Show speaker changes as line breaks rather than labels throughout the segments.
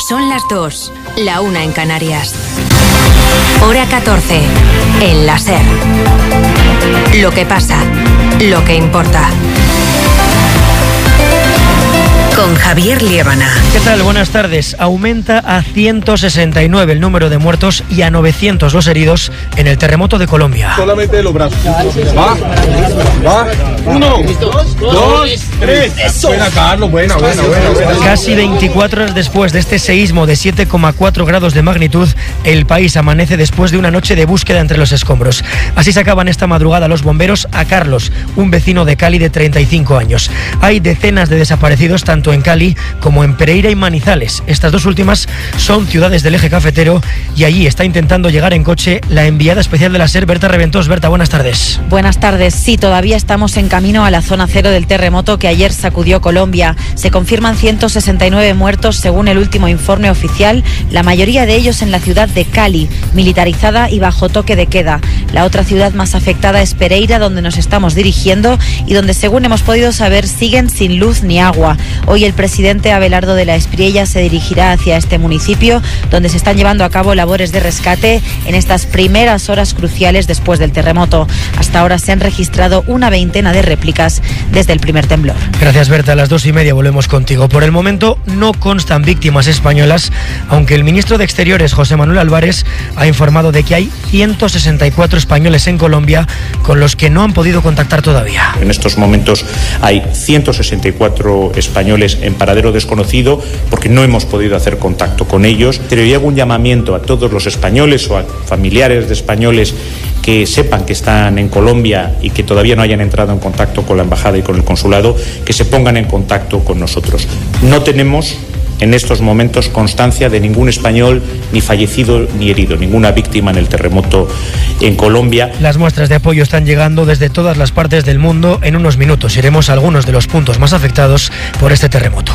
Son las 2, la 1 en Canarias. Hora 14, en la SER. Lo que pasa, lo que importa. Con Javier Liébana.
¿Qué tal? Buenas tardes. Aumenta a 169 el número de muertos y a 900 los heridos en el terremoto de Colombia.
Solamente los brazos. Va. 1, 2, 3. Buena, Carlos. Buena.
Casi 24 horas después de este seísmo de 7,4 grados de magnitud, el país amanece después de una noche de búsqueda entre los escombros. Así sacaban esta madrugada los bomberos a Carlos, un vecino de Cali de 35 años. Hay decenas de desaparecidos tanto en Cali como en Pereira y Manizales. Estas dos últimas son ciudades del eje cafetero y allí está intentando llegar en coche la enviada especial de la SER, Berta Reventós. Berta, buenas tardes.
Buenas tardes. Sí, todavía estamos en camino a la zona cero del terremoto que ayer sacudió Colombia. Se confirman 169 muertos según el último informe oficial, la mayoría de ellos en la ciudad de Cali, militarizada y bajo toque de queda. La otra ciudad más afectada es Pereira, donde nos estamos dirigiendo y donde, según hemos podido saber, siguen sin luz ni agua. Hoy el presidente Abelardo de la Espriella se dirigirá hacia este municipio, donde se están llevando a cabo labores de rescate en estas primeras horas cruciales después del terremoto. Hasta ahora se han registrado una veintena de réplicas desde el primer temblor.
Gracias, Berta. A las 2:30 volvemos contigo. Por el momento no constan víctimas españolas, aunque el ministro de Exteriores, José Manuel Álvarez, ha informado de que hay 164 españoles en Colombia con los que no han podido contactar todavía.
En estos momentos hay 164 españoles en paradero desconocido porque no hemos podido hacer contacto con ellos. Pero yo hago un llamamiento a todos los españoles o a familiares de españoles que sepan que están en Colombia y que todavía no hayan entrado en contacto con la embajada y con el consulado, que se pongan en contacto con nosotros. No tenemos en estos momentos constancia de ningún español ni fallecido ni herido, ninguna víctima en el terremoto en Colombia.
Las muestras de apoyo están llegando desde todas las partes del mundo. En unos minutos iremos a algunos de los puntos más afectados por este terremoto.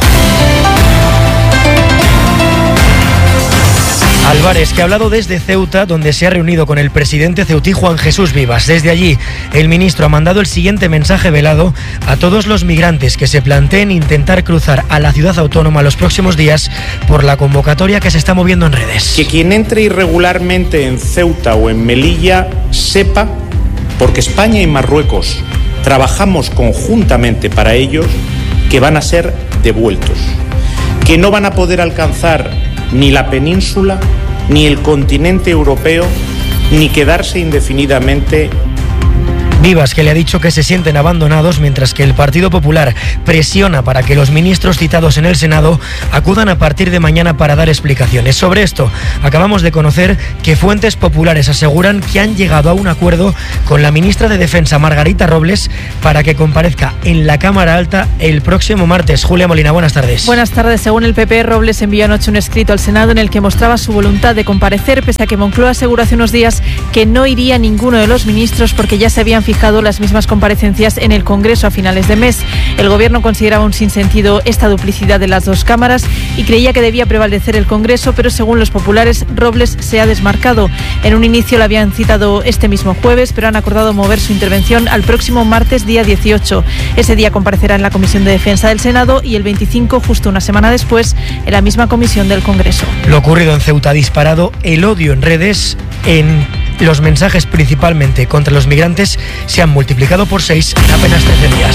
Álvarez, que ha hablado desde Ceuta, donde se ha reunido con el presidente ceutí Juan Jesús Vivas. Desde allí, el ministro ha mandado el siguiente mensaje velado a todos los migrantes que se planteen intentar cruzar a la ciudad autónoma los próximos días por la convocatoria que se está moviendo en redes.
Que quien entre irregularmente en Ceuta o en Melilla sepa, porque España y Marruecos trabajamos conjuntamente para ellos, que van a ser devueltos, que no van a poder alcanzar ni la península, ni el continente europeo, ni quedarse indefinidamente.
Vivas, que le ha dicho que se sienten abandonados, mientras que el Partido Popular presiona para que los ministros citados en el Senado acudan a partir de mañana para dar explicaciones. Sobre esto, acabamos de conocer que fuentes populares aseguran que han llegado a un acuerdo con la ministra de Defensa, Margarita Robles, para que comparezca en la Cámara Alta el próximo martes. Julia Molina, buenas tardes.
Buenas tardes. Según el PP, Robles envió anoche un escrito al Senado en el que mostraba su voluntad de comparecer, pese a que Moncloa aseguró hace unos días que no iría ninguno de los ministros porque ya se habían fijado las mismas comparecencias en el Congreso a finales de mes. El Gobierno consideraba un sinsentido esta duplicidad de las dos cámaras y creía que debía prevalecer el Congreso, pero según los populares, Robles se ha desmarcado. En un inicio la habían citado este mismo jueves, pero han acordado mover su intervención al próximo martes, día 18. Ese día comparecerá en la Comisión de Defensa del Senado y el 25, justo una semana después, en la misma comisión del Congreso.
Lo ocurrido en Ceuta ha disparado el odio en redes. Los mensajes principalmente contra los migrantes se han multiplicado por 6 en apenas 13 días.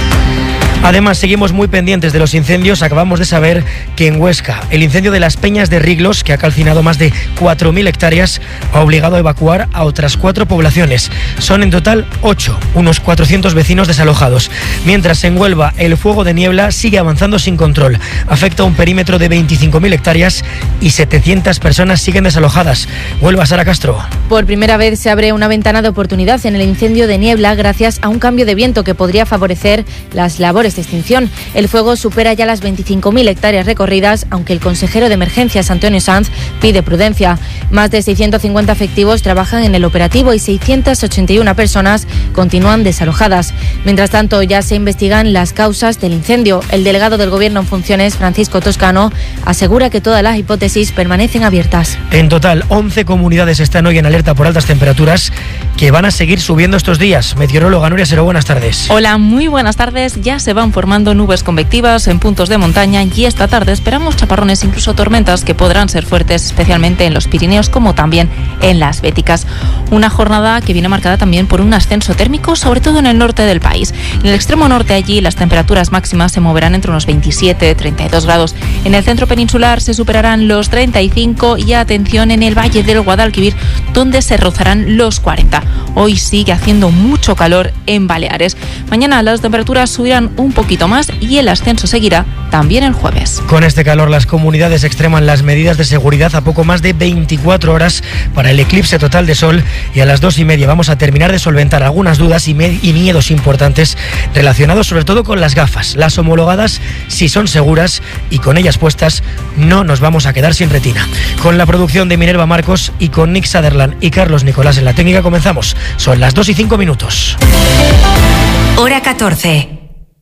Además, seguimos muy pendientes de los incendios. Acabamos de saber que en Huesca, el incendio de las Peñas de Riglos, que ha calcinado más de 4.000 hectáreas, ha obligado a evacuar a otras 4 poblaciones. Son en total 8, unos 400 vecinos desalojados. Mientras en Huelva, el fuego de niebla sigue avanzando sin control. Afecta a un perímetro de 25.000 hectáreas y 700 personas siguen desalojadas. Huelva, Sara Castro.
Por primera vez se abre una ventana de oportunidad en el incendio de niebla gracias a un cambio de viento que podría favorecer las labores de extinción. El fuego supera ya las 25.000 hectáreas recorridas, aunque el consejero de Emergencias, Antonio Sanz, pide prudencia. Más de 650 efectivos trabajan en el operativo y 681 personas continúan desalojadas. Mientras tanto, ya se investigan las causas del incendio. El delegado del Gobierno en funciones, Francisco Toscano, asegura que todas las hipótesis permanecen abiertas.
En total, 11 comunidades están hoy en alerta por altas temperaturas que van a seguir subiendo estos días. Meteoróloga Nuria Seró, buenas tardes.
Hola, muy buenas tardes. Ya se van formando nubes convectivas en puntos de montaña y esta tarde esperamos chaparrones, incluso tormentas, que podrán ser fuertes, especialmente en los Pirineos como también en las Béticas. Una jornada que viene marcada también por un ascenso térmico, sobre todo en el norte del país. En el extremo norte, allí las temperaturas máximas se moverán entre unos 27 y 32 grados. En el centro peninsular se superarán los 35 y atención en el valle del Guadalquivir, donde se rozarán los 40. Hoy sigue haciendo mucho calor en Baleares. Mañana las temperaturas subirán un poquito más y el ascenso seguirá también el jueves.
Con este calor, las comunidades extreman las medidas de seguridad a poco más de 24 horas para el eclipse total de sol, y a las 2:30 vamos a terminar de solventar algunas dudas y miedos importantes relacionados sobre todo con las gafas. Las homologadas sí son seguras y con ellas puestas no nos vamos a quedar sin retina. Con la producción de Minerva Marcos y con Nick Sutherland y Carlos Nicolás en la técnica comenzamos. Son las 2:05.
Hora 14.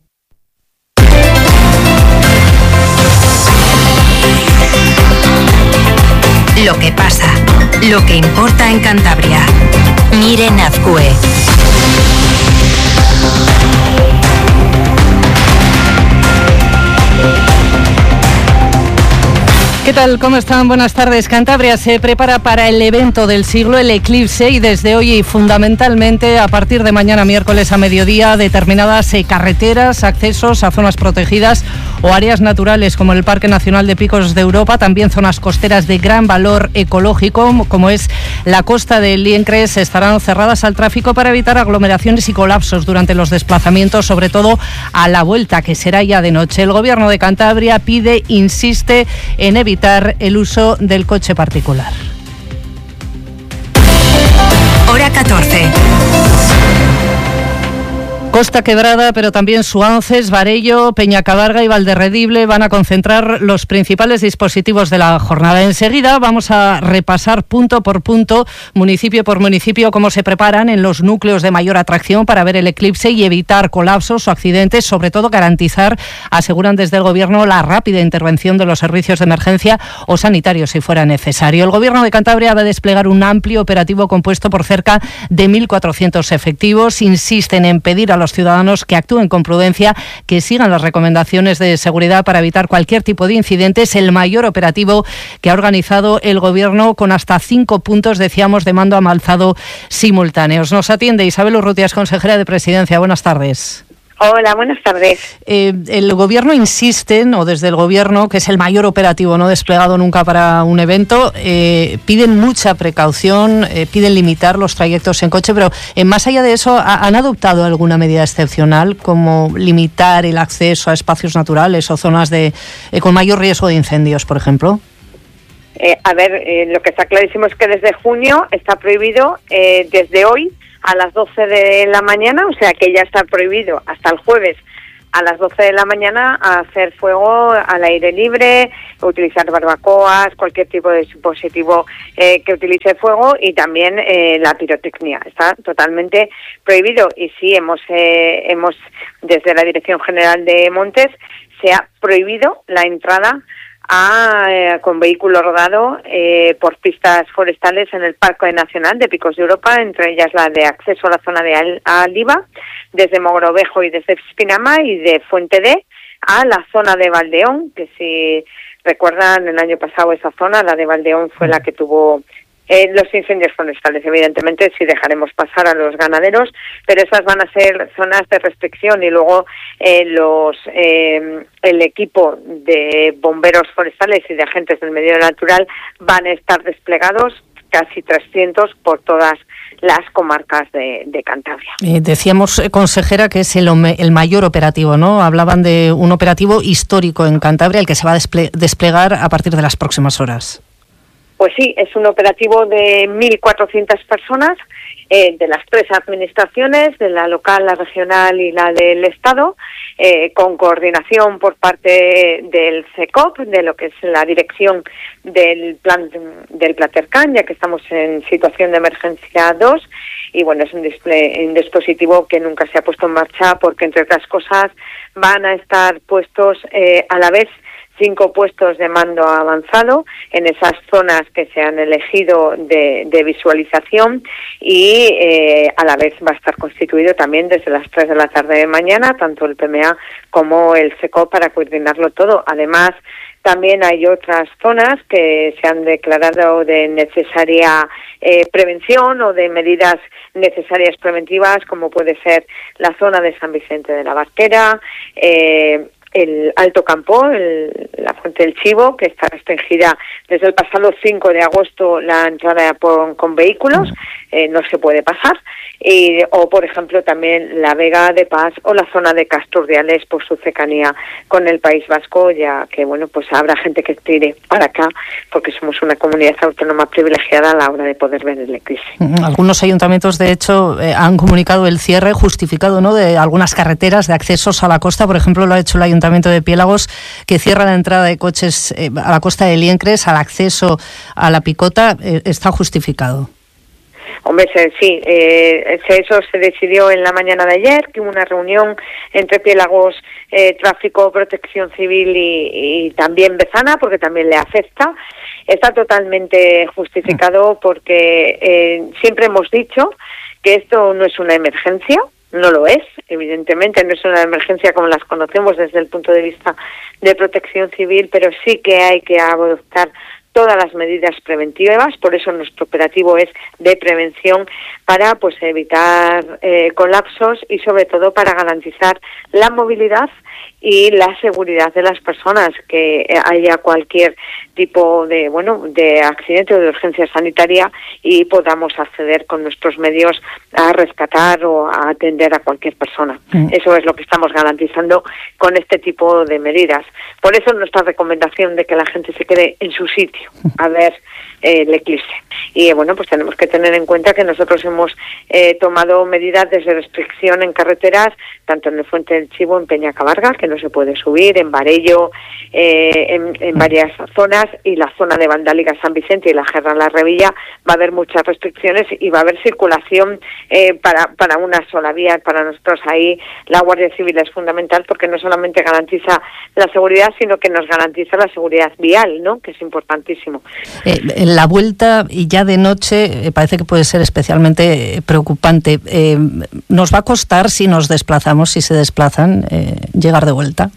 Lo que pasa, lo que importa en Cantabria. Miren Azcue.
¿Qué tal? ¿Cómo están? Buenas tardes. Cantabria se prepara para el evento del siglo, el eclipse, y desde hoy y fundamentalmente a partir de mañana miércoles a mediodía determinadas carreteras, accesos a zonas protegidas o áreas naturales como el Parque Nacional de Picos de Europa, también zonas costeras de gran valor ecológico como es la costa de Liencres, estarán cerradas al tráfico para evitar aglomeraciones y colapsos durante los desplazamientos, sobre todo a la vuelta, que será ya de noche. El Gobierno de Cantabria insiste en evitar el uso del coche particular.
Hora 14.
Costa Quebrada, pero también Suances, Varello, Peñacabarga y Valderredible van a concentrar los principales dispositivos de la jornada. Enseguida vamos a repasar punto por punto, municipio por municipio, cómo se preparan en los núcleos de mayor atracción para ver el eclipse y evitar colapsos o accidentes, sobre todo garantizar, aseguran desde el Gobierno, la rápida intervención de los servicios de emergencia o sanitarios si fuera necesario. El Gobierno de Cantabria va a desplegar un amplio operativo compuesto por cerca de 1.400 efectivos. Insisten en pedir a los ciudadanos que actúen con prudencia, que sigan las recomendaciones de seguridad para evitar cualquier tipo de incidente. Es el mayor operativo que ha organizado el Gobierno, con hasta 5 puntos, decíamos, de mando avanzado simultáneos. Nos atiende Isabel Urrutia, consejera de Presidencia. Buenas tardes.
Hola, buenas tardes.
El Gobierno insiste, o desde el Gobierno, que es el mayor operativo no desplegado nunca para un evento, piden mucha precaución, piden limitar los trayectos en coche, pero más allá de eso, ¿han adoptado alguna medida excepcional, como limitar el acceso a espacios naturales o zonas con mayor riesgo de incendios, por ejemplo?
Lo que está clarísimo es que desde junio está prohibido, desde hoy, a las 12 de la mañana, o sea que ya está prohibido hasta el jueves a las 12 de la mañana hacer fuego al aire libre, utilizar barbacoas, cualquier tipo de dispositivo que utilice fuego, y también la pirotecnia. Está totalmente prohibido. Y sí, hemos desde la Dirección General de Montes se ha prohibido la entrada con vehículo rodado por pistas forestales en el Parque Nacional de Picos de Europa, entre ellas la de acceso a la zona de Aldiva, desde Mogrovejo y desde Espinama, y de Fuente D a la zona de Valdeón, que si recuerdan el año pasado esa zona, la de Valdeón, fue la que tuvo los incendios forestales. Evidentemente sí dejaremos pasar a los ganaderos, pero esas van a ser zonas de restricción, y luego el equipo de bomberos forestales y de agentes del medio natural van a estar desplegados, casi 300 por todas las comarcas de Cantabria.
Decíamos, consejera, que es el mayor operativo, ¿no? Hablaban de un operativo histórico en Cantabria, el que se va a desplegar a partir de las próximas horas.
Pues sí, es un operativo de 1.400 personas, de las 3 administraciones, de la local, la regional y la del Estado, con coordinación por parte del CECOP, de lo que es la dirección del plan del Platercan, ya que estamos en situación de emergencia 2, y bueno, es un dispositivo que nunca se ha puesto en marcha, porque entre otras cosas van a estar puestos a la vez 5 puestos de mando avanzado en esas zonas que se han elegido de visualización y a la vez va a estar constituido también desde las 3 de la tarde de mañana, tanto el PMA como el SECO, para coordinarlo todo. Además, también hay otras zonas que se han declarado de necesaria prevención o de medidas necesarias preventivas, como puede ser la zona de San Vicente de la Barquera, el Alto Campo, la Fuente del Chivo, que está restringida desde el pasado 5 de agosto la entrada con vehículos, no se puede pasar, o por ejemplo también la Vega de Paz o la zona de Casturdiales por su cercanía con el País Vasco, ya que bueno, pues habrá gente que tire para acá porque somos una comunidad autónoma privilegiada a la hora de poder ver el eclipse.
Algunos ayuntamientos de hecho han comunicado el cierre justificado, ¿no?, de algunas carreteras de accesos a la costa. Por ejemplo, lo ha hecho el Ayuntamiento de Piélagos, que cierra la entrada de coches a la costa de Liencres, al acceso a la Picota. ¿Está justificado?
Hombre, sí, eso se decidió en la mañana de ayer, que hubo una reunión entre Piélagos, Tráfico, Protección Civil y también Bezana, porque también le afecta. Está totalmente justificado porque siempre hemos dicho que esto no es una emergencia. No lo es, evidentemente, no es una emergencia como las conocemos desde el punto de vista de protección civil, pero sí que hay que adoptar todas las medidas preventivas. Por eso nuestro operativo es de prevención para pues evitar colapsos y sobre todo para garantizar la movilidad y la seguridad de las personas, que haya cualquier tipo de accidente o de urgencia sanitaria y podamos acceder con nuestros medios a rescatar o a atender a cualquier persona. Eso es lo que estamos garantizando con este tipo de medidas. Por eso nuestra recomendación de que la gente se quede en su sitio a ver el eclipse. Y bueno, pues tenemos que tener en cuenta que nosotros hemos tomado medidas desde restricción en carreteras, tanto en el Fuente del Chivo, en Peñacabarga, que no se puede subir, en Barello, en varias zonas, y la zona de Vandáliga, San Vicente y la Gerra La Revilla va a haber muchas restricciones y va a haber circulación para una sola vía. Para nosotros ahí la Guardia Civil es fundamental porque no solamente garantiza la seguridad, sino que nos garantiza la seguridad vial, ¿no?, que es importantísimo.
La vuelta, y ya de noche, parece que puede ser especialmente preocupante. ¿Nos va a costar, si nos desplazamos, si se desplazan, llegar de vuelta?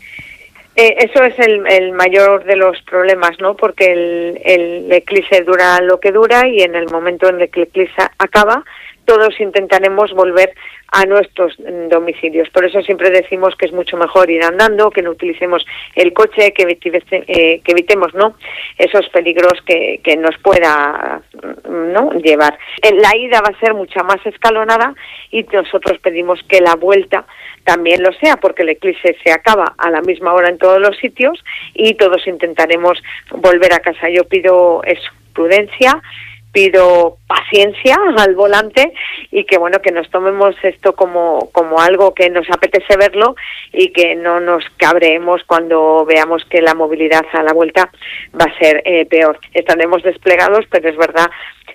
Eso es el mayor de los problemas, ¿no? Porque el eclipse dura lo que dura y en el momento en el que el eclipse acaba, todos intentaremos volver a nuestros domicilios. Por eso siempre decimos que es mucho mejor ir andando, que no utilicemos el coche, que evitemos, ¿no?, esos peligros que nos pueda, ¿no?, llevar. La ida va a ser mucha más escalonada y nosotros pedimos que la vuelta también lo sea, porque el eclipse se acaba a la misma hora en todos los sitios y todos intentaremos volver a casa. Yo pido eso, prudencia, pido paciencia al volante y que bueno, que nos tomemos esto como algo que nos apetece verlo y que no nos cabreemos cuando veamos que la movilidad a la vuelta va a ser peor. Estaremos desplegados, pero es verdad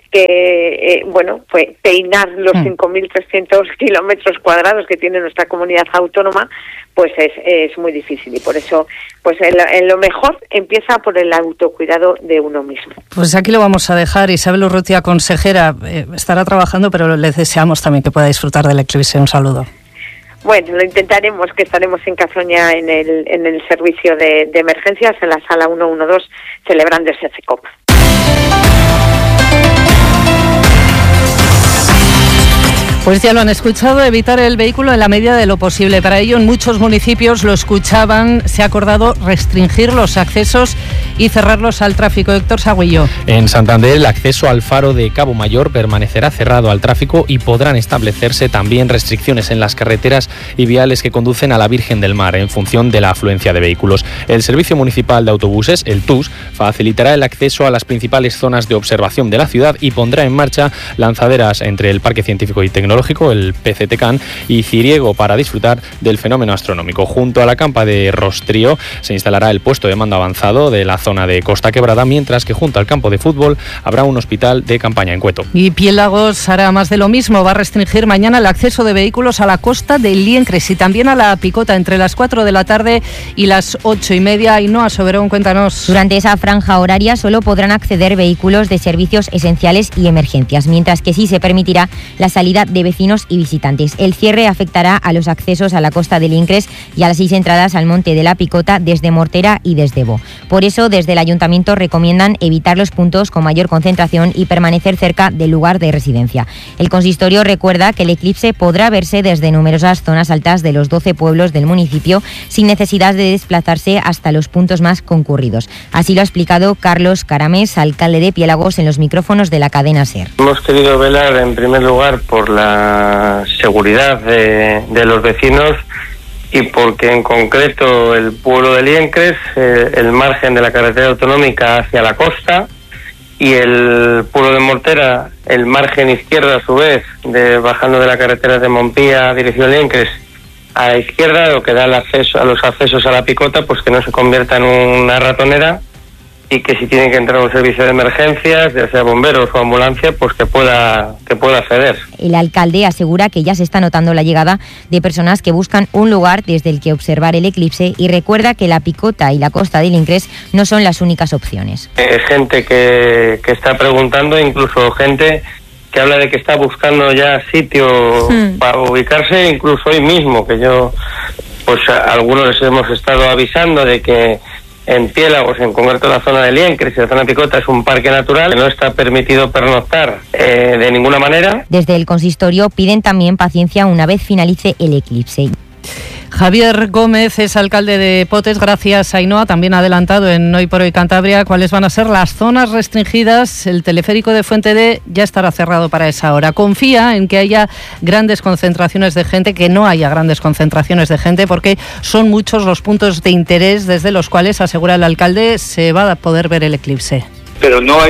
que pues peinar los 5.300 kilómetros cuadrados que tiene nuestra comunidad autónoma pues es muy difícil, y por eso pues en lo mejor empieza por el autocuidado de uno mismo.
Pues aquí lo vamos a dejar. Isabel Urrutia, consejera, estará trabajando, pero le deseamos también que pueda disfrutar del eclipse. Un saludo.
Bueno, lo intentaremos, que estaremos en Cazoña en el servicio de emergencias, en la sala 112, celebrando ese CECOP.
Pues ya lo han escuchado, evitar el vehículo en la medida de lo posible. Para ello, en muchos municipios lo escuchaban, se ha acordado restringir los accesos y cerrarlos al tráfico. Héctor Sagüillo.
En Santander, el acceso al faro de Cabo Mayor permanecerá cerrado al tráfico y podrán establecerse también restricciones en las carreteras y viales que conducen a la Virgen del Mar en función de la afluencia de vehículos. El Servicio Municipal de Autobuses, el TUS, facilitará el acceso a las principales zonas de observación de la ciudad y pondrá en marcha lanzaderas entre el Parque Científico y Tecnológico, el PCTCAN, y Ciriego para disfrutar del fenómeno astronómico. Junto a la campa de Rostrío se instalará el puesto de mando avanzado de la zona zona de Costa Quebrada, mientras que junto al campo de fútbol habrá un hospital de campaña en Cueto.
Y Piélagos hará más de lo mismo, va a restringir mañana el acceso de vehículos a la costa de Liencres y también a la Picota entre las 4 de la tarde y las 8:30. Ainhoa Soberón, cuéntanos.
Durante esa franja horaria solo podrán acceder vehículos de servicios esenciales y emergencias, mientras que sí se permitirá la salida de vecinos y visitantes. El cierre afectará a los accesos a la costa de Liencres y a las 6 entradas al monte de la Picota desde Mortera y desde Bo. Por eso, desde el Ayuntamiento recomiendan evitar los puntos con mayor concentración y permanecer cerca del lugar de residencia. El consistorio recuerda que el eclipse podrá verse desde numerosas zonas altas de los 12 pueblos del municipio sin necesidad de desplazarse hasta los puntos más concurridos. Así lo ha explicado Carlos Caramés, alcalde de Piélagos, en los micrófonos de la cadena SER.
Hemos querido velar en primer lugar por la seguridad de los vecinos y porque en concreto el pueblo de Liencres, el margen de la carretera autonómica hacia la costa, y el pueblo de Mortera, el margen izquierdo a su vez, bajando de la carretera de Montpía dirección Liencres a la izquierda, lo que da a los accesos a la Picota, pues que no se convierta en una ratonera, y que si tiene que entrar a un servicio de emergencias, ya sea bomberos o ambulancia, pues que pueda acceder.
El alcalde asegura que ya se está notando la llegada de personas que buscan un lugar desde el que observar el eclipse y recuerda que la Picota y la costa de Liencres no son las únicas opciones.
Gente que está preguntando, incluso gente que habla de que está buscando ya sitio para ubicarse, incluso hoy mismo, que yo, pues a algunos les hemos estado avisando de que en Piélagos, en concreto la zona de Liencres y la zona de Picota, es un parque natural, no está permitido pernoctar de ninguna manera.
Desde el consistorio piden también paciencia una vez finalice el eclipse.
Javier Gómez es alcalde de Potes. Gracias, Ainhoa. También ha adelantado en Hoy por Hoy Cantabria cuáles van a ser las zonas restringidas. El teleférico de Fuente D ya estará cerrado para esa hora. Confía en que haya grandes concentraciones de gente, que no haya grandes concentraciones de gente, porque son muchos los puntos de interés desde los cuales, asegura el alcalde, se va a poder ver el eclipse.
Pero no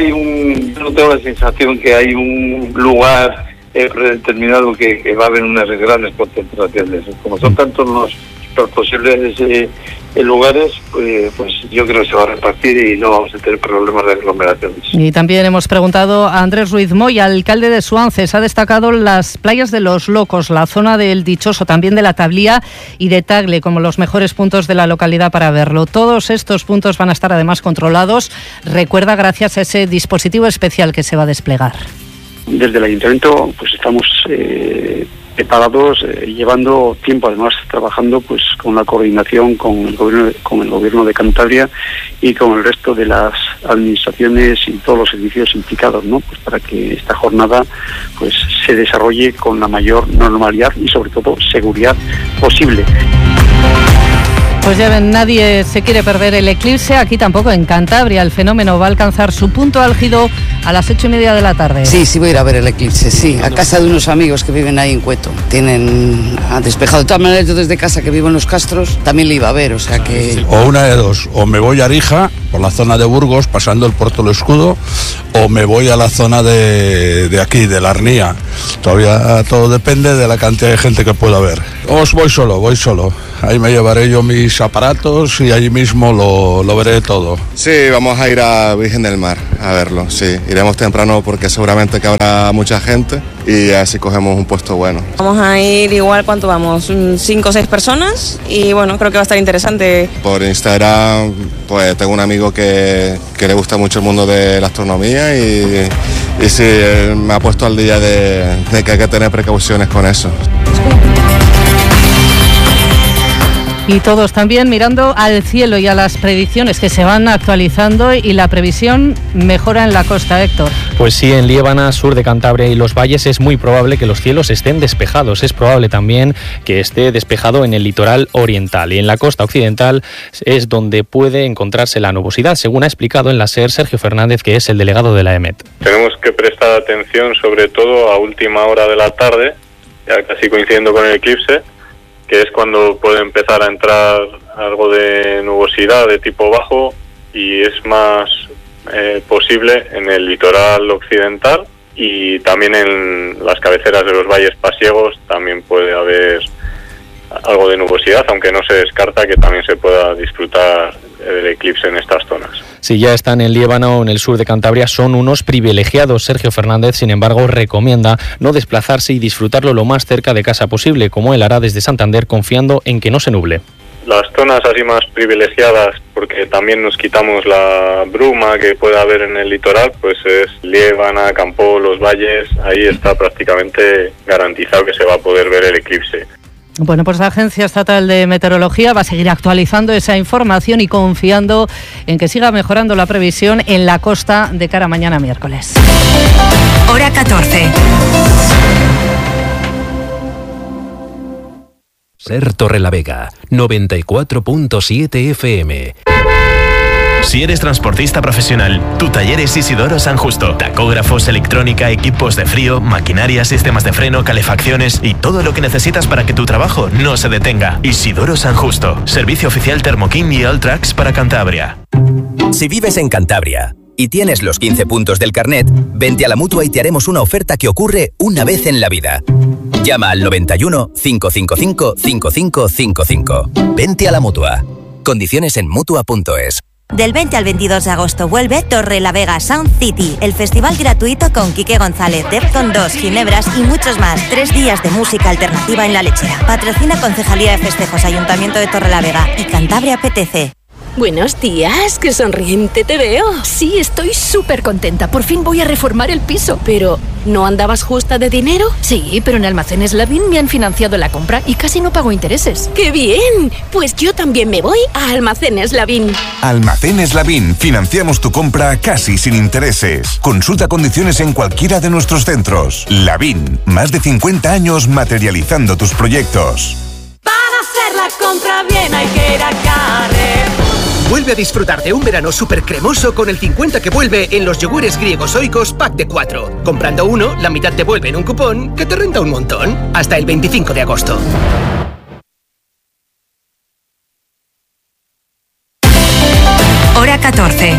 tengo la sensación que hay un lugar predeterminado que va a haber unas grandes concentraciones. Como son tantos los posibles lugares, pues yo creo que se va a repartir y no vamos a tener problemas de aglomeraciones.
Y también hemos preguntado a Andrés Ruiz Moya, alcalde de Suances. Ha destacado las playas de Los Locos, la zona del Dichoso, también de la Tablía y de Tagle como los mejores puntos de la localidad para verlo. Todos estos puntos van a estar además controlados, recuerda, gracias a ese dispositivo especial que se va a desplegar.
Desde el Ayuntamiento pues estamos preparados, llevando tiempo además trabajando pues con la coordinación con el gobierno de Cantabria y con el resto de las administraciones y todos los servicios implicados, ¿no? Pues para que esta jornada pues se desarrolle con la mayor normalidad y sobre todo seguridad posible.
Pues ya ven, nadie se quiere perder el eclipse, aquí tampoco en Cantabria. El fenómeno va a alcanzar su punto álgido a las 8:30 de la tarde.
Sí, voy a ir a ver el eclipse, sí, a casa de unos amigos que viven ahí en Cueto. Han despejado. De todas maneras, yo desde casa, que vivo en Los Castros, también le iba a ver, o sea que...
O una de dos, o me voy a Arija, por la zona de Burgos, pasando el Puerto del Escudo, o me voy a la zona de aquí, de la Arnía. Todavía todo depende de la cantidad de gente que pueda haber. Voy solo. Ahí me llevaré yo mis aparatos y allí mismo lo veré todo.
Sí, vamos a ir a Virgen del Mar a verlo, sí. Iremos temprano porque seguramente que habrá mucha gente y así cogemos un puesto bueno.
Vamos a ir igual, ¿cuánto vamos? 5 o 6 personas y bueno, creo que va a estar interesante.
Por Instagram pues tengo un amigo que le gusta mucho el mundo de la astronomía y sí, él me ha puesto al día de que hay que tener precauciones con eso.
Y todos también mirando al cielo y a las predicciones que se van actualizando, y la previsión mejora en la costa, Héctor.
Pues sí, en Liébana, sur de Cantabria y los valles es muy probable que los cielos estén despejados. Es probable también que esté despejado en el litoral oriental, y en la costa occidental es donde puede encontrarse la nubosidad, según ha explicado en la SER Sergio Fernández, que es el delegado de la EMET.
Tenemos que prestar atención sobre todo a última hora de la tarde, ya casi coincidiendo con el eclipse, que es cuando puede empezar a entrar algo de nubosidad de tipo bajo y es más posible en el litoral occidental y también en las cabeceras de los valles pasiegos también puede haber algo de nubosidad, aunque no se descarta que también se pueda disfrutar del eclipse en estas zonas.
Si ya están en Liébana o en el sur de Cantabria, son unos privilegiados. Sergio Fernández, sin embargo, recomienda no desplazarse y disfrutarlo lo más cerca de casa posible, como él hará desde Santander, confiando en que no se nuble.
Las zonas así más privilegiadas, porque también nos quitamos la bruma que puede haber en el litoral, pues es Liébana, Campoo, Los Valles, ahí está prácticamente garantizado que se va a poder ver el eclipse.
Bueno, pues la Agencia Estatal de Meteorología va a seguir actualizando esa información y confiando en que siga mejorando la previsión en la costa de cara a mañana miércoles.
Hora 14.
Ser Torrelavega, 94.7 FM.
Si eres transportista profesional, tu taller es Isidoro San Justo. Tacógrafos, electrónica, equipos de frío, maquinaria, sistemas de freno, calefacciones y todo lo que necesitas para que tu trabajo no se detenga. Isidoro San Justo, servicio oficial Thermokin y Alltrax para Cantabria.
Si vives en Cantabria y tienes los 15 puntos del carnet, vente a la Mutua y te haremos una oferta que ocurre una vez en la vida. Llama al 91 555 5555. Vente a la Mutua. Condiciones en Mutua.es.
Del 20 al 22 de agosto vuelve Torrelavega Sound City, el festival gratuito con Quique González, Defcon 2, Ginebras y muchos más. 3 días de música alternativa en La Lechera. Patrocina Concejalía de Festejos, Ayuntamiento de Torrelavega y Cantabria PTC.
Buenos días, qué sonriente te veo.
Sí, estoy súper contenta. Por fin voy a reformar el piso.
Pero, ¿no andabas justa de dinero?
Sí, pero en Almacenes Lavín me han financiado la compra y casi no pago intereses.
¡Qué bien! Pues yo también me voy a Almacenes Lavín.
Almacenes Lavín. Financiamos tu compra casi sin intereses. Consulta condiciones en cualquiera de nuestros centros. Lavín. Más de 50 años materializando tus proyectos.
Para hacer la compra bien hay que ir a Carrefour.
Vuelve a disfrutar de un verano súper cremoso con el 50 que vuelve en los yogures griegos Oikos pack de 4. Comprando uno, la mitad te vuelve en un cupón que te renta un montón. Hasta el 25 de agosto.
Hora 14.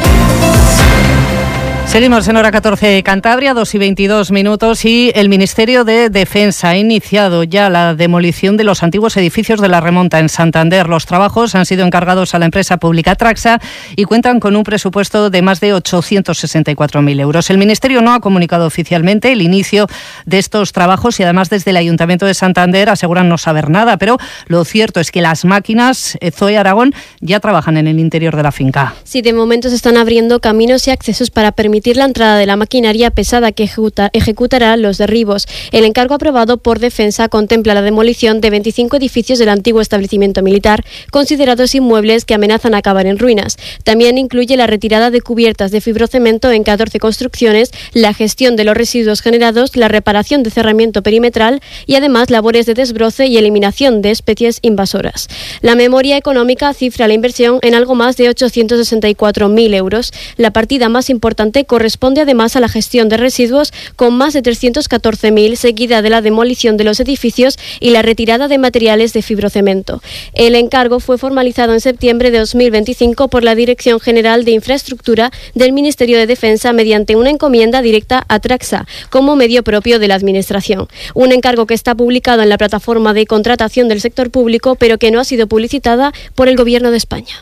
Seguimos en Hora 14 Cantabria, 2:22 y el Ministerio de Defensa ha iniciado ya la demolición de los antiguos edificios de la Remonta en Santander. Los trabajos han sido encargados a la empresa pública Traxa y cuentan con un presupuesto de más de 864.000 euros. El Ministerio no ha comunicado oficialmente el inicio de estos trabajos y además desde el Ayuntamiento de Santander aseguran no saber nada, pero lo cierto es que las máquinas Zoe Aragón ya trabajan en el interior de la finca.
Sí, de momento se están abriendo caminos y accesos para permitir la entrada de la maquinaria pesada que ejecutará los derribos. El encargo aprobado por Defensa contempla la demolición de 25 edificios del antiguo establecimiento militar, considerados inmuebles que amenazan acabar en ruinas. También incluye la retirada de cubiertas de fibrocemento en 14 construcciones, la gestión de los residuos generados, la reparación de cerramiento perimetral y además labores de desbroce y eliminación de especies invasoras. La memoria económica cifra la inversión en algo más de 864.000 euros. La partida más importante corresponde además a la gestión de residuos con más de 314.000, seguida de la demolición de los edificios y la retirada de materiales de fibrocemento. El encargo fue formalizado en septiembre de 2025 por la Dirección General de Infraestructura del Ministerio de Defensa mediante una encomienda directa a Traxa como medio propio de la Administración. Un encargo que está publicado en la plataforma de contratación del sector público, pero que no ha sido publicitada por el Gobierno de España.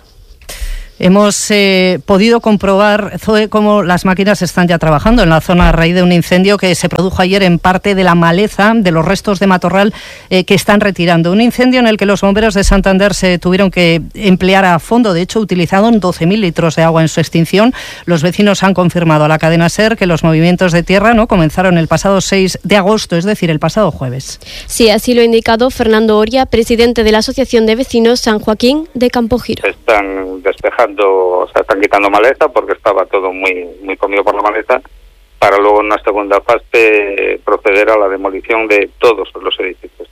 Hemos podido comprobar, Zoe, cómo las máquinas están ya trabajando en la zona a raíz de un incendio que se produjo ayer en parte de la maleza, de los restos de matorral que están retirando. Un incendio en el que los bomberos de Santander se tuvieron que emplear a fondo. De hecho, utilizaron 12.000 litros de agua en su extinción. Los vecinos han confirmado a la cadena SER que los movimientos de tierra comenzaron el pasado 6 de agosto, es decir, el pasado jueves.
Sí, así lo ha indicado Fernando Oria, presidente de la Asociación de Vecinos San Joaquín de Campogiro.
Están despejando, o sea, están quitando maleza porque estaba todo muy comido por la maleza, para luego en una segunda fase proceder a la demolición de todos los edificios.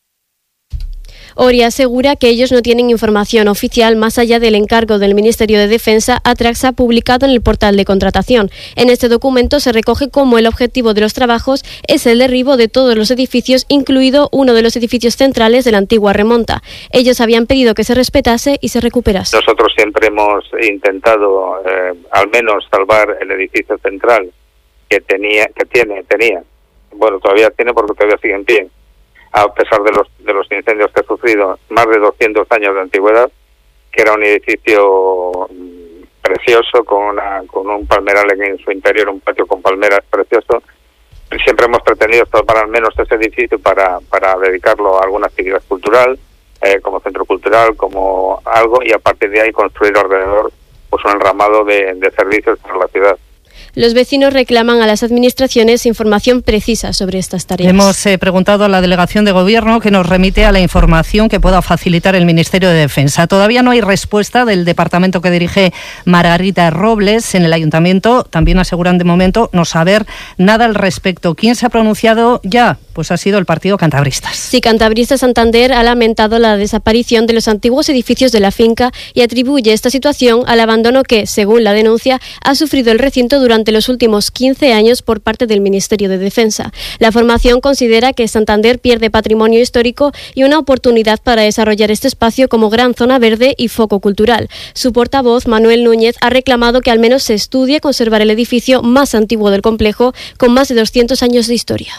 Oria asegura que ellos no tienen información oficial más allá del encargo del Ministerio de Defensa a Traxa publicado en el portal de contratación. En este documento se recoge cómo el objetivo de los trabajos es el derribo de todos los edificios, incluido uno de los edificios centrales de la antigua Remonta. Ellos habían pedido que se respetase y se recuperase.
Nosotros siempre hemos intentado al menos salvar el edificio central que tenía, bueno, todavía tiene porque todavía sigue en pie, a pesar de los incendios que ha sufrido, más de 200 años de antigüedad, que era un edificio
precioso, con un palmeral en su interior, un patio con palmeras precioso. Siempre hemos pretendido tomar al menos ese edificio para dedicarlo a alguna actividad cultural, como centro cultural, como algo, y a partir de ahí construir alrededor pues un enramado de servicios para la ciudad.
Los vecinos reclaman a las administraciones información precisa sobre estas tareas.
Hemos preguntado a la Delegación de Gobierno que nos remite a la información que pueda facilitar el Ministerio de Defensa. Todavía no hay respuesta del departamento que dirige Margarita Robles. En el Ayuntamiento también aseguran de momento no saber nada al respecto. ¿Quién se ha pronunciado ya? Pues ha sido el Partido Cantabristas.
Sí, Cantabristas Santander ha lamentado la desaparición de los antiguos edificios de la finca y atribuye esta situación al abandono que, según la denuncia, ha sufrido el recinto durante los últimos 15 años por parte del Ministerio de Defensa. La formación considera que Santander pierde patrimonio histórico y una oportunidad para desarrollar este espacio como gran zona verde y foco cultural. Su portavoz, Manuel Núñez, ha reclamado que al menos se estudie conservar el edificio más antiguo del complejo, con más de 200 años de historia.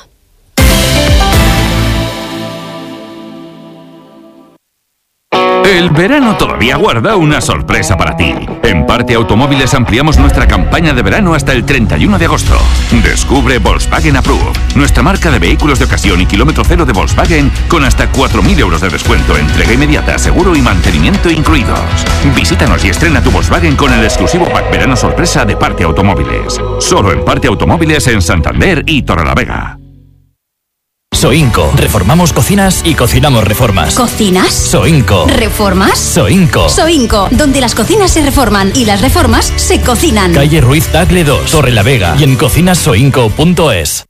El verano todavía guarda una sorpresa para ti. En Parte Automóviles ampliamos nuestra campaña de verano hasta el 31 de agosto. Descubre Volkswagen Approve, nuestra marca de vehículos de ocasión y kilómetro cero de Volkswagen con hasta 4.000 euros de descuento, entrega inmediata, seguro y mantenimiento incluidos. Visítanos y estrena tu Volkswagen con el exclusivo pack verano sorpresa de Parte Automóviles. Solo en Parte Automóviles en Santander y Torrelavega.
Soinco. Reformamos cocinas y cocinamos reformas.
¿Cocinas?
Soinco.
¿Reformas?
Soinco.
Soinco, donde las cocinas se reforman y las reformas se cocinan.
Calle Ruiz Tagle 2, Torrelavega y en cocinassoinco.es.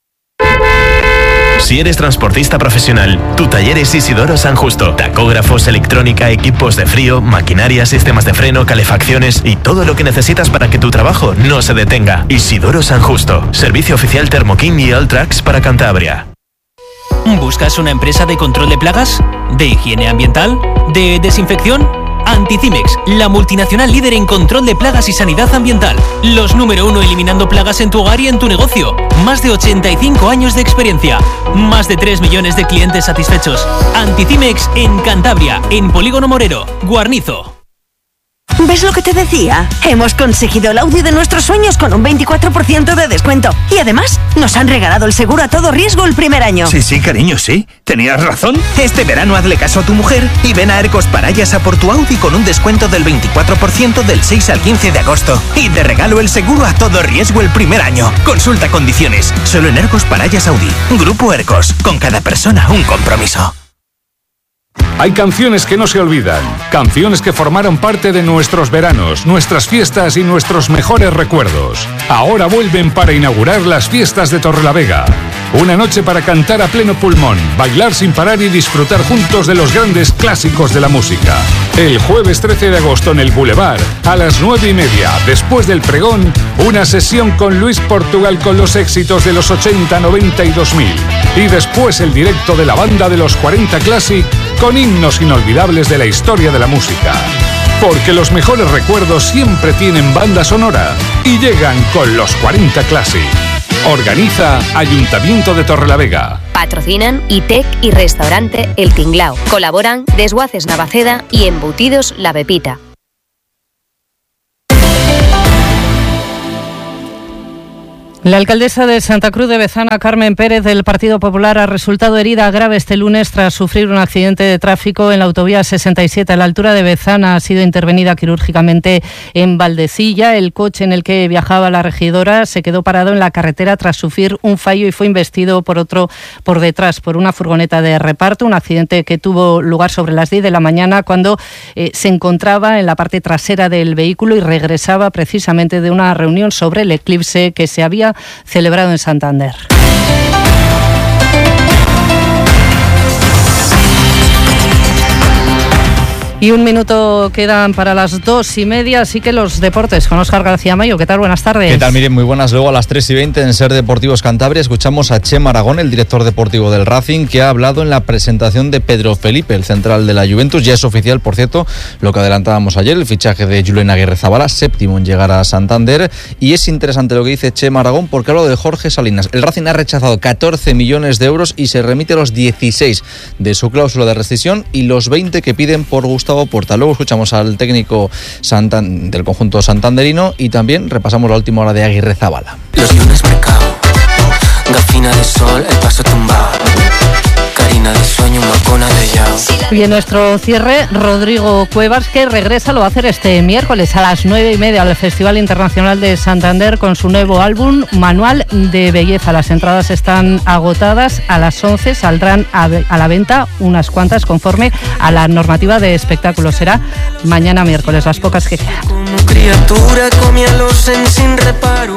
Si eres transportista profesional, tu taller es Isidoro San Justo. Tacógrafos, electrónica, equipos de frío, maquinaria, sistemas de freno, calefacciones y todo lo que necesitas para que tu trabajo no se detenga. Isidoro San Justo. Servicio oficial Thermoking y Alltrax para Cantabria.
¿Buscas una empresa de control de plagas? ¿De higiene ambiental? ¿De desinfección? Anticimex, la multinacional líder en control de plagas y sanidad ambiental. Los número 1 eliminando plagas en tu hogar y en tu negocio. Más de 85 años de experiencia. Más de 3 millones de clientes satisfechos. Anticimex en Cantabria, en Polígono Morero, Guarnizo.
¿Ves lo que te decía? Hemos conseguido el Audi de nuestros sueños con un 24% de descuento. Y además, nos han regalado el seguro a todo riesgo el primer año.
Sí, cariño, sí. Tenías razón. Este verano hazle caso a tu mujer y ven a Ercos Parayas a por tu Audi con un descuento del 24% del 6 al 15 de agosto. Y de regalo el seguro a todo riesgo el primer año. Consulta condiciones. Solo en Ercos Parayas Audi. Grupo Ercos. Con cada persona un compromiso.
Hay canciones que no se olvidan, canciones que formaron parte de nuestros veranos, nuestras fiestas y nuestros mejores recuerdos. Ahora vuelven para inaugurar las fiestas de Torrelavega. Una noche para cantar a pleno pulmón, bailar sin parar y disfrutar juntos de los grandes clásicos de la música. El jueves 13 de agosto en el Boulevard, a las 9:30, después del pregón, una sesión con Luis Portugal con los éxitos de los 80, 90 y 2000. Y después el directo de la banda de los 40 Classic con himnos inolvidables de la historia de la música. Porque los mejores recuerdos siempre tienen banda sonora y llegan con los 40 Classic. Organiza Ayuntamiento de Torrelavega.
Patrocinan ITEC y Restaurante El Tinglao. Colaboran Desguaces Navaceda y Embutidos La Pepita.
La alcaldesa de Santa Cruz de Bezana, Carmen Pérez, del Partido Popular, ha resultado herida grave este lunes tras sufrir un accidente de tráfico en la autovía 67 a la altura de Bezana. Ha sido intervenida quirúrgicamente en Valdecilla. El coche en el que viajaba la regidora se quedó parado en la carretera tras sufrir un fallo y fue embestido por otro por detrás, por una furgoneta de reparto. Un accidente que tuvo lugar sobre las 10 de la mañana cuando se encontraba en la parte trasera del vehículo y regresaba precisamente de una reunión sobre el eclipse que se había celebrado en Santander. Y un minuto quedan para las 2:30, así que los deportes con Óscar García Mayo. ¿Qué tal? Buenas tardes.
¿Qué tal? Miren, muy buenas. Luego a las 3:20 en Ser Deportivos Cantabria escuchamos a Chema Aragón, el director deportivo del Racing, que ha hablado en la presentación de Pedro Felipe, el central de la Juventus. Ya es oficial, por cierto, lo que adelantábamos ayer, el fichaje de Julen Aguirre-Zabala, séptimo en llegar a Santander. Y es interesante lo que dice Chema Aragón porque habla de Jorge Salinas. El Racing ha rechazado 14 millones de euros y se remite a los 16 de su cláusula de rescisión y los 20 que piden por Gustavo Gustavo Puerta. Luego escuchamos al técnico del conjunto santanderino y también repasamos la última hora de Aguirrezabala.
Los lunes mercado, gafina de sol, el paso tumbado, carina de sueño, macona de yao.
Y en nuestro cierre, Rodrigo Cuevas, que regresa, lo va a hacer este miércoles a las 9:30 al Festival Internacional de Santander con su nuevo álbum Manual de Belleza. Las entradas están agotadas, a las 11 saldrán a la venta unas cuantas conforme a la normativa de espectáculos. Será mañana miércoles, las pocas que quedan.
Como criatura comía los sin reparo.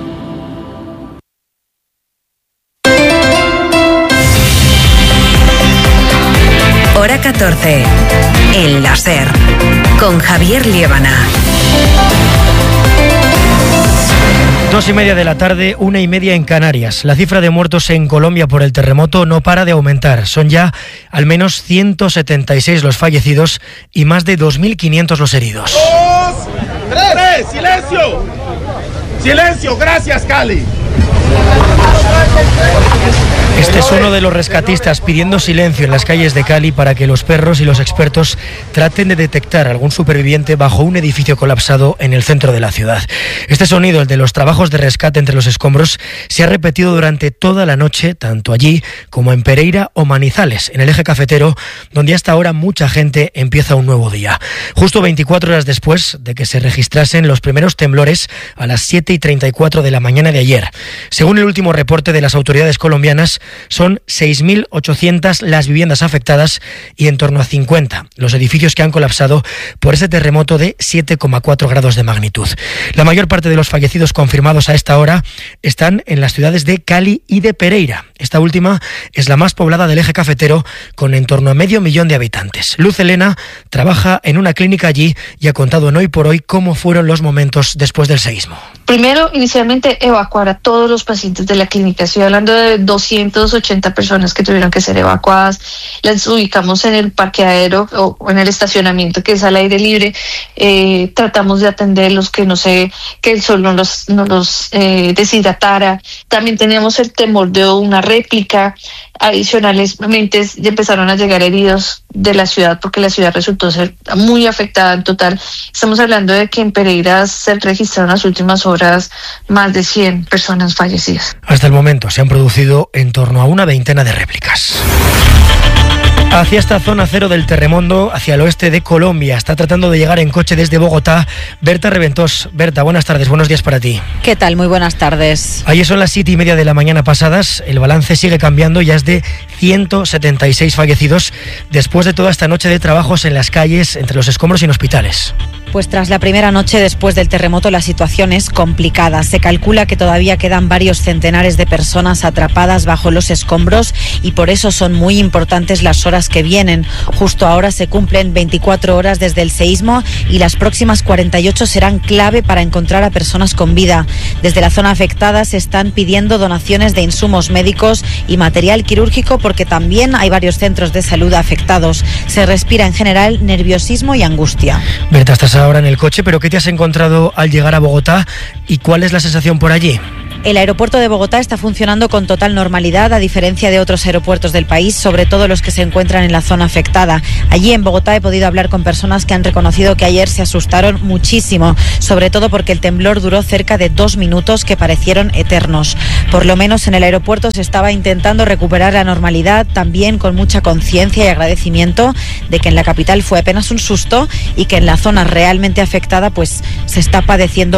Hora 14, en la SER, con Javier Liébana.
2:30 de la tarde, 1:30 en Canarias. La cifra de muertos en Colombia por el terremoto no para de aumentar. Son ya al menos 176 los fallecidos y más de 2.500 los heridos.
2, 3, silencio. Silencio, gracias, Cali.
Este es uno de los rescatistas pidiendo silencio en las calles de Cali para que los perros y los expertos traten de detectar algún superviviente bajo un edificio colapsado en el centro de la ciudad. Este sonido, el de los trabajos de rescate entre los escombros, se ha repetido durante toda la noche, tanto allí como en Pereira o Manizales, en el eje cafetero, donde hasta ahora mucha gente empieza un nuevo día. Justo 24 horas después de que se registrasen los primeros temblores a las 7:34 de la mañana de ayer. Según el último reporte de las autoridades colombianas, son 6.800 las viviendas afectadas y en torno a 50 los edificios que han colapsado por ese terremoto de 7,4 grados de magnitud. La mayor parte de los fallecidos confirmados a esta hora están en las ciudades de Cali y de Pereira. Esta última es la más poblada del eje cafetero, con en torno a 500.000 de habitantes. Luz Elena trabaja en una clínica allí y ha contado en Hoy por Hoy cómo fueron los momentos después del seísmo.
Primero, inicialmente, evacuar a todos los pacientes de la clínica. Estoy hablando de 280 personas que tuvieron que ser evacuadas. Las ubicamos en el parqueadero o en el estacionamiento, que es al aire libre. Tratamos de atenderlos, que el sol no los deshidratara. También teníamos el temor de una réplica. Adicionalmente, empezaron a llegar heridos de la ciudad, porque la ciudad resultó ser muy afectada en total. Estamos hablando de que en Pereira se registraron las últimas horas más de 100 personas fallecidas.
Hasta el momento se han producido en torno a una veintena de réplicas. Hacia esta zona cero del terremoto, hacia el oeste de Colombia, está tratando de llegar en coche desde Bogotá Berta Reventós. Berta, buenas tardes, buenos días para ti.
¿Qué tal? Muy buenas tardes.
Ayer son las 7:30 de la mañana pasadas, el balance sigue cambiando, ya es de 176 fallecidos después de toda esta noche de trabajos en las calles, entre los escombros y en hospitales.
Pues tras la primera noche después del terremoto la situación es complicada. Se calcula que todavía quedan varios centenares de personas atrapadas bajo los escombros y por eso son muy importantes las horas que vienen. Justo ahora se cumplen 24 horas desde el seísmo y las próximas 48 serán clave para encontrar a personas con vida. Desde la zona afectada se están pidiendo donaciones de insumos médicos y material quirúrgico porque también hay varios centros de salud afectados. Se respira en general nerviosismo y angustia.
Berta, estás ahora en el coche, pero ¿qué te has encontrado al llegar a Bogotá y cuál es la sensación por allí?
El aeropuerto de Bogotá está funcionando con total normalidad, a diferencia de otros aeropuertos del país, sobre todo los que se encuentran en la zona afectada. Allí en Bogotá he podido hablar con personas que han reconocido que ayer se asustaron muchísimo, sobre todo porque el temblor duró cerca de 2 minutos que parecieron eternos. Por lo menos en el aeropuerto se estaba intentando recuperar la normalidad, también con mucha conciencia y agradecimiento de que en la capital fue apenas un susto y que en la zona realmente afectada pues se está padeciendo